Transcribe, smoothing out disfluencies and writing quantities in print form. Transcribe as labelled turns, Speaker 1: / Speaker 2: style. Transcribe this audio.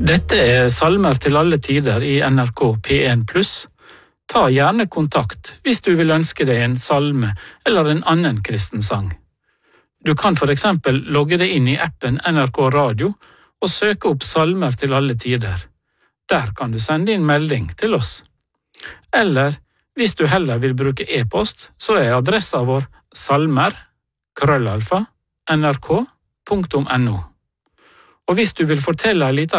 Speaker 1: Dette salmer til alle tider i NRK P1+. Ta gjerne kontakt hvis du vil ønske deg en salme eller en annen kristen sang. Du kan for eksempel logge deg inn i appen NRK Radio og søke opp salmer til alle tider. Der kan du sende inn melding til oss. Eller hvis du heller vil bruke e-post, så adressa vår salmer@nrk.no. Og hvis du vil fortelle en liten